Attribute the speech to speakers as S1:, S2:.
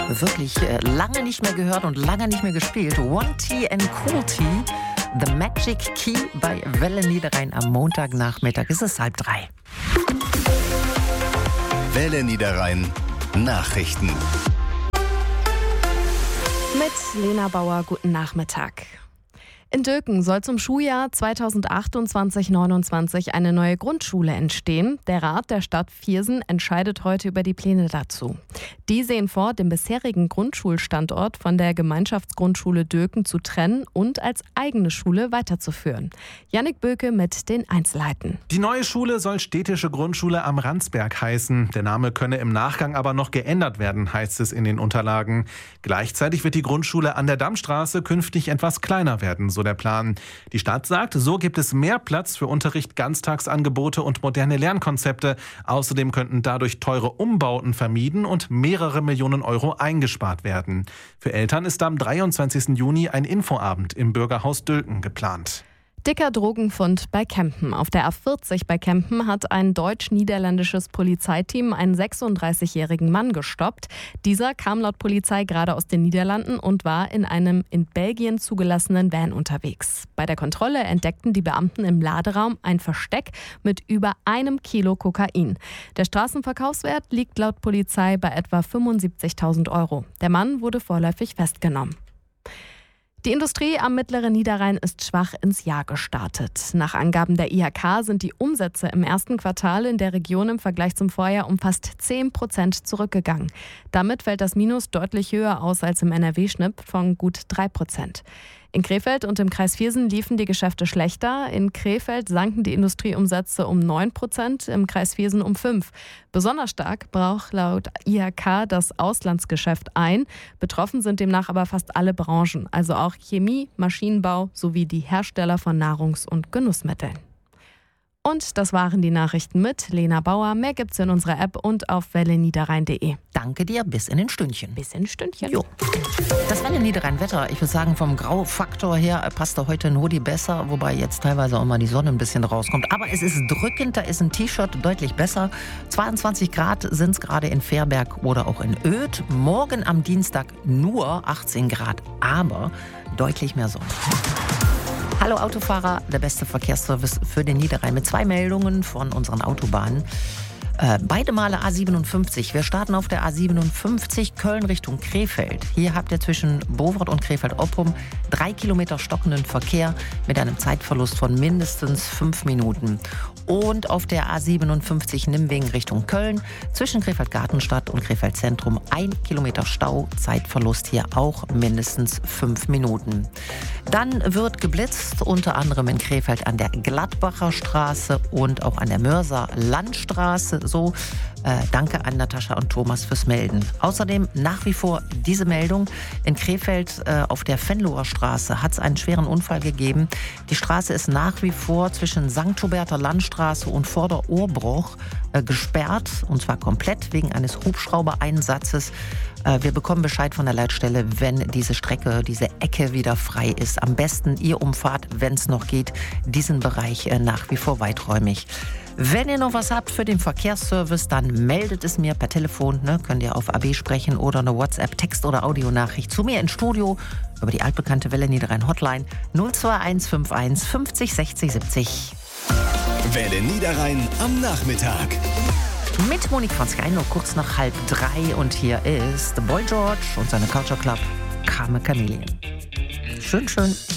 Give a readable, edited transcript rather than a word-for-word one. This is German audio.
S1: wirklich lange nicht mehr gehört und lange nicht mehr gespielt. One T and Cool T, The Magic Key bei Welle Niederrhein am Montagnachmittag. Es ist 2:30.
S2: Welle Niederrhein Nachrichten.
S3: Mit Lena Bauer, guten Nachmittag. In Döken soll zum Schuljahr 2028/29 eine neue Grundschule entstehen. Der Rat der Stadt Viersen entscheidet heute über die Pläne dazu. Die sehen vor, den bisherigen Grundschulstandort von der Gemeinschaftsgrundschule Döken zu trennen und als eigene Schule weiterzuführen. Jannik Böke mit den Einzelheiten.
S4: Die neue Schule soll Städtische Grundschule am Ransberg heißen. Der Name könne im Nachgang aber noch geändert werden, heißt es in den Unterlagen. Gleichzeitig wird die Grundschule an der Dammstraße künftig etwas kleiner werden, so der Plan. Die Stadt sagt, so gibt es mehr Platz für Unterricht, Ganztagsangebote und moderne Lernkonzepte. Außerdem könnten dadurch teure Umbauten vermieden und mehrere Millionen Euro eingespart werden. Für Eltern ist am 23. Juni ein Infoabend im Bürgerhaus Döken geplant.
S3: Dicker Drogenfund bei Kempen. Auf der A40 bei Kempen hat ein deutsch-niederländisches Polizeiteam einen 36-jährigen Mann gestoppt. Dieser kam laut Polizei gerade aus den Niederlanden und war in einem in Belgien zugelassenen Van unterwegs. Bei der Kontrolle entdeckten die Beamten im Laderaum ein Versteck mit über 1 Kilo Kokain. Der Straßenverkaufswert liegt laut Polizei bei etwa 75.000 Euro. Der Mann wurde vorläufig festgenommen. Die Industrie am mittleren Niederrhein ist schwach ins Jahr gestartet. Nach Angaben der IHK sind die Umsätze im ersten Quartal in der Region im Vergleich zum Vorjahr um fast 10% zurückgegangen. Damit fällt das Minus deutlich höher aus als im NRW-Schnitt von gut 3%. In Krefeld und im Kreis Viersen liefen die Geschäfte schlechter. In Krefeld sanken die Industrieumsätze um 9%, im Kreis Viersen um 5%. Besonders stark brach laut IHK das Auslandsgeschäft ein. Betroffen sind demnach aber fast alle Branchen, also auch Chemie, Maschinenbau sowie die Hersteller von Nahrungs- und Genussmitteln. Und das waren die Nachrichten mit Lena Bauer. Mehr gibt's in unserer App und auf welleniederrhein.de.
S1: Danke dir, bis in den Stündchen.
S3: Bis in ein Stündchen.
S1: Jo. Das Welle Niederrhein-Wetter, ich würde sagen, vom Graufaktor her passt da heute nur die besser, wobei jetzt teilweise auch mal die Sonne ein bisschen rauskommt. Aber es ist drückend, da ist ein T-Shirt deutlich besser. 22 Grad sind es gerade in Verberg oder auch in Oedt. Morgen am Dienstag nur 18 Grad, aber deutlich mehr Sonne. Hallo Autofahrer, der beste Verkehrsservice für den Niederrhein mit 2 Meldungen von unseren Autobahnen. Beide Male A57. Wir starten auf der A57 Köln Richtung Krefeld. Hier habt ihr zwischen Bovard und Krefeld-Oppum 3 Kilometer stockenden Verkehr mit einem Zeitverlust von mindestens 5 Minuten. Und auf der A57 Nimwegen Richtung Köln zwischen Krefeld-Gartenstadt und Krefeld-Zentrum 1 Kilometer Stau, Zeitverlust hier auch mindestens 5 Minuten. Dann wird geblitzt, unter anderem in Krefeld an der Gladbacher Straße und auch an der Mörser Landstraße. So, danke an Natascha und Thomas fürs Melden. Außerdem nach wie vor diese Meldung. In Krefeld auf der Venloer Straße hat es einen schweren Unfall gegeben. Die Straße ist nach wie vor zwischen St. Huberter Landstraße und Vorderohrbruch gesperrt. Und zwar komplett wegen eines Hubschraubereinsatzes. Wir bekommen Bescheid von der Leitstelle, wenn diese Strecke, diese Ecke wieder frei ist. Am besten ihr umfahrt, wenn es noch geht, diesen Bereich nach wie vor weiträumig. Wenn ihr noch was habt für den Verkehrsservice, dann meldet es mir per Telefon. Könnt ihr auf AB sprechen oder eine WhatsApp, Text- oder Audionachricht zu mir ins Studio über die altbekannte Welle Niederrhein Hotline 02151 50 60 70.
S2: Welle Niederrhein am Nachmittag.
S1: Mit Monique von Sky noch kurz nach 2:30 und hier ist The Boy George und seine Culture Club Carme Chameleon. Schön, schön.